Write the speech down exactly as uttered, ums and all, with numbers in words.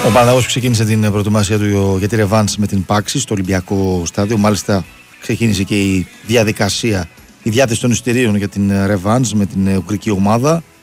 Ο Παναθηναϊκός ξεκίνησε την προετοιμασία του για τη ρεβάνς με την Πάξη στο Ολυμπιακό Στάδιο. Μάλιστα ξεκίνησε και η διαδικασία, η διάθεση των εισιτηρίων για την ρεβάνς με την ουγγρική ομάδα.